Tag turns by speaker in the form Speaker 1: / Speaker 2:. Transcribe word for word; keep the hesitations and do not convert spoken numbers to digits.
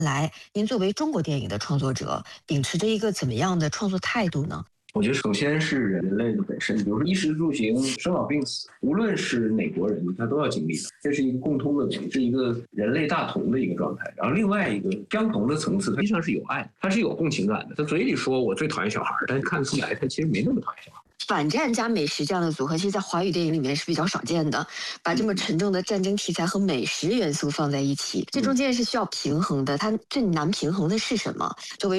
Speaker 1: 来，您作为中国电影的创作者，秉持着一个怎么样的创作态度呢？
Speaker 2: 我觉得首先是人类的本身，比如说衣食住行、生老病死，无论是哪国人，他都要经历的，这是一个共通的，是一个人类大同的一个状态。然后另外一个相同的层次，它实际上是有爱，它是有共情感的。他嘴里说我最讨厌小孩，但是看出来他其实没那么讨厌小孩。
Speaker 1: 反战加美食这样的组合，其实在华语电影里面是比较少见的，把这么沉重的战争题材和美食元素放在一起，这中间是需要平衡的。它最难平衡的是什么？作为